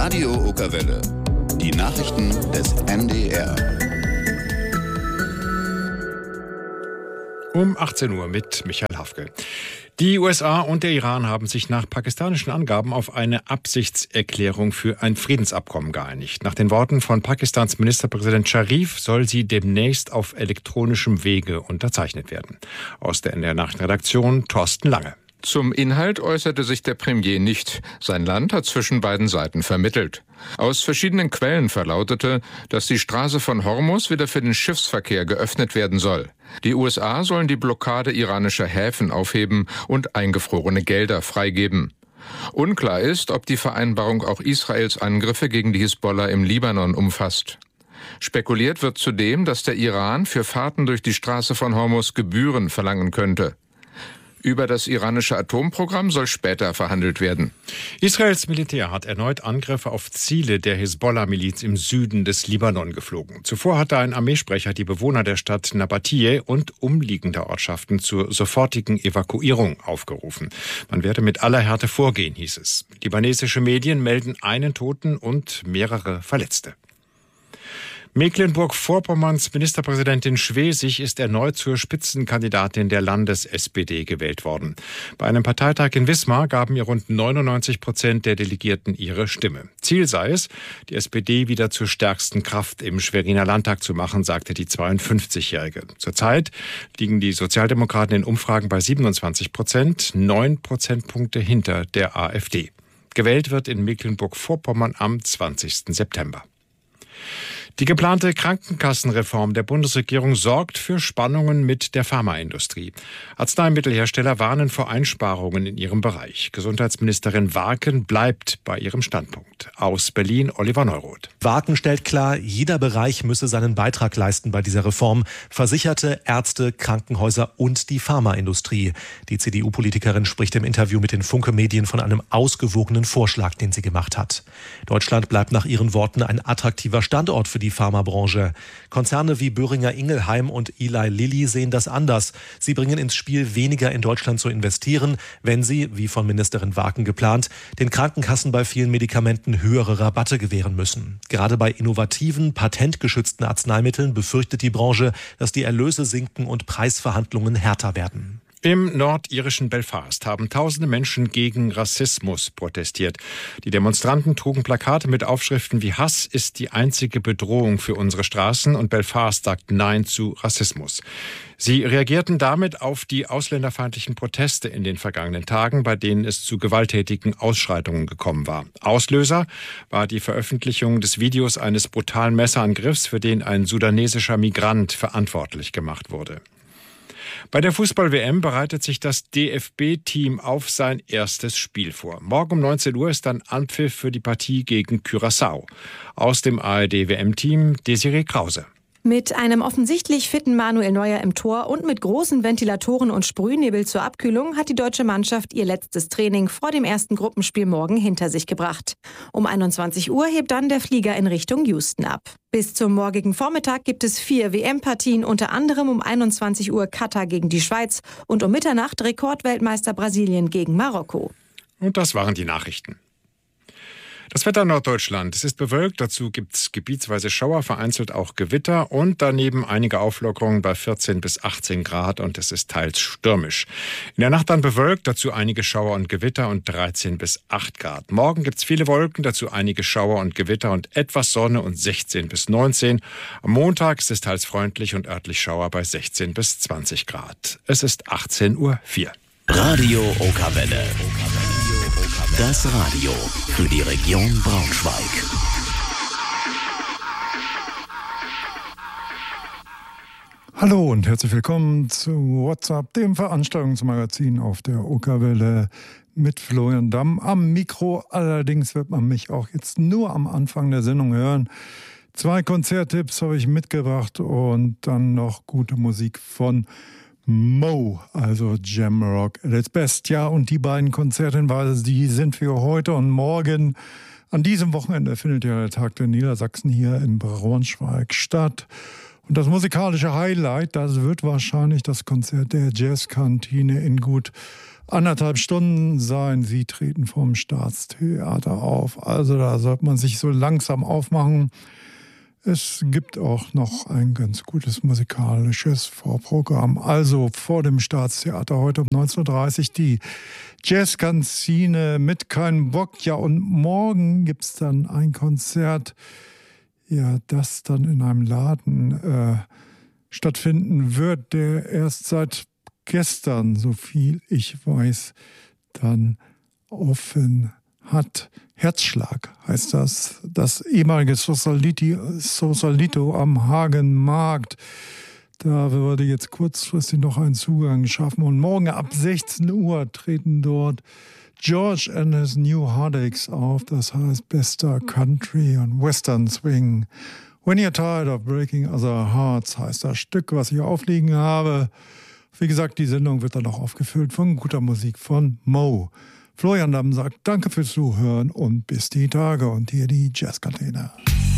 Radio Okerwelle. Die Nachrichten des NDR. Um 18 Uhr mit Michael Hafke. Die USA und der Iran haben sich nach pakistanischen Angaben auf eine Absichtserklärung für ein Friedensabkommen geeinigt. Nach den Worten von Pakistans Ministerpräsident Sharif soll sie demnächst auf elektronischem Wege unterzeichnet werden. Aus der NDR-Nachrichtenredaktion Thorsten Lange. Zum Inhalt äußerte sich der Premier nicht. Sein Land hat zwischen beiden Seiten vermittelt. Aus verschiedenen Quellen verlautete, dass die Straße von Hormuz wieder für den Schiffsverkehr geöffnet werden soll. Die USA sollen die Blockade iranischer Häfen aufheben und eingefrorene Gelder freigeben. Unklar ist, ob die Vereinbarung auch Israels Angriffe gegen die Hisbollah im Libanon umfasst. Spekuliert wird zudem, dass der Iran für Fahrten durch die Straße von Hormuz Gebühren verlangen könnte. Über das iranische Atomprogramm soll später verhandelt werden. Israels Militär hat erneut Angriffe auf Ziele der Hisbollah-Miliz im Süden des Libanon geflogen. Zuvor hatte ein Armeesprecher die Bewohner der Stadt Nabatiyeh und umliegender Ortschaften zur sofortigen Evakuierung aufgerufen. Man werde mit aller Härte vorgehen, hieß es. Libanesische Medien melden einen Toten und mehrere Verletzte. Mecklenburg-Vorpommerns Ministerpräsidentin Schwesig ist erneut zur Spitzenkandidatin der Landes-SPD gewählt worden. Bei einem Parteitag in Wismar gaben ihr rund 99% der Delegierten ihre Stimme. Ziel sei es, die SPD wieder zur stärksten Kraft im Schweriner Landtag zu machen, sagte die 52-Jährige. Zurzeit liegen die Sozialdemokraten in Umfragen bei 27%, 9 Prozentpunkte hinter der AfD. Gewählt wird in Mecklenburg-Vorpommern am 20. September. Die geplante Krankenkassenreform der Bundesregierung sorgt für Spannungen mit der Pharmaindustrie. Arzneimittelhersteller warnen vor Einsparungen in ihrem Bereich. Gesundheitsministerin Warken bleibt bei ihrem Standpunkt. Aus Berlin Oliver Neuroth. Warken stellt klar, jeder Bereich müsse seinen Beitrag leisten bei dieser Reform. Versicherte, Ärzte, Krankenhäuser und die Pharmaindustrie. Die CDU-Politikerin spricht im Interview mit den Funke-Medien von einem ausgewogenen Vorschlag, den sie gemacht hat. Deutschland bleibt nach ihren Worten ein attraktiver Standort für die Pharmabranche. Konzerne wie Boehringer Ingelheim und Eli Lilly sehen das anders. Sie bringen ins Spiel, weniger in Deutschland zu investieren, wenn sie, wie von Ministerin Warken geplant, den Krankenkassen bei vielen Medikamenten höhere Rabatte gewähren müssen. Gerade bei innovativen, patentgeschützten Arzneimitteln befürchtet die Branche, dass die Erlöse sinken und Preisverhandlungen härter werden. Im nordirischen Belfast haben tausende Menschen gegen Rassismus protestiert. Die Demonstranten trugen Plakate mit Aufschriften wie „Hass ist die einzige Bedrohung für unsere Straßen“ und „Belfast sagt Nein zu Rassismus“. Sie reagierten damit auf die ausländerfeindlichen Proteste in den vergangenen Tagen, bei denen es zu gewalttätigen Ausschreitungen gekommen war. Auslöser war die Veröffentlichung des Videos eines brutalen Messerangriffs, für den ein sudanesischer Migrant verantwortlich gemacht wurde. Bei der Fußball-WM bereitet sich das DFB-Team auf sein erstes Spiel vor. Morgen um 19 Uhr ist dann Anpfiff für die Partie gegen Curaçao. Aus dem ARD-WM-Team Desiree Krause. Mit einem offensichtlich fitten Manuel Neuer im Tor und mit großen Ventilatoren und Sprühnebel zur Abkühlung hat die deutsche Mannschaft ihr letztes Training vor dem ersten Gruppenspiel morgen hinter sich gebracht. Um 21 Uhr hebt dann der Flieger in Richtung Houston ab. Bis zum morgigen Vormittag gibt es 4 WM-Partien, unter anderem um 21 Uhr Katar gegen die Schweiz und um Mitternacht Rekordweltmeister Brasilien gegen Marokko. Und das waren die Nachrichten. Das Wetter in Norddeutschland. Es ist bewölkt, dazu gibt es gebietsweise Schauer, vereinzelt auch Gewitter und daneben einige Auflockerungen bei 14 bis 18 Grad und es ist teils stürmisch. In der Nacht dann bewölkt, dazu einige Schauer und Gewitter und 13 bis 8 Grad. Morgen gibt es viele Wolken, dazu einige Schauer und Gewitter und etwas Sonne und 16 bis 19. Am Montag ist es teils freundlich und örtlich Schauer bei 16 bis 20 Grad. Es ist 18:04 Uhr. Radio Okerwelle. Das Radio für die Region Braunschweig. Hallo und herzlich willkommen zu WhatsApp, dem Veranstaltungsmagazin auf der Okerwelle mit Florian Damm am Mikro. Allerdings wird man mich auch jetzt nur am Anfang der Sendung hören. 2 Konzerttipps habe ich mitgebracht und dann noch gute Musik von Mo, also Jamrock at its best. Ja, und die beiden Konzerthinweise, die sind für heute und morgen. An diesem Wochenende findet ja der Tag der Niedersachsen hier in Braunschweig statt. Und das musikalische Highlight, das wird wahrscheinlich das Konzert der Jazzkantine in gut 1,5 Stunden sein. Sie treten vom Staatstheater auf. Also da sollte man sich so langsam aufmachen. Es gibt auch noch ein ganz gutes musikalisches Vorprogramm. Also vor dem Staatstheater heute um 19:30 Uhr die Jazzkantine mit Kein Bock. Ja, und morgen gibt es dann ein Konzert, ja, das dann in einem Laden stattfinden wird, der erst seit gestern, so viel ich weiß, dann offen hat. Herzschlag heißt das. Das ehemalige Sausalito am Hagenmarkt. Da würde jetzt kurzfristig noch einen Zugang schaffen. Und morgen ab 16 Uhr treten dort George and his New Heartaches auf. Das heißt bester Country und Western Swing. When You're Tired of Breaking Other Hearts heißt das Stück, was ich aufliegen habe. Wie gesagt, die Sendung wird dann noch aufgefüllt von guter Musik von Mo. Florian Damm sagt Danke fürs Zuhören und bis die Tage und hier die Jazzkantine.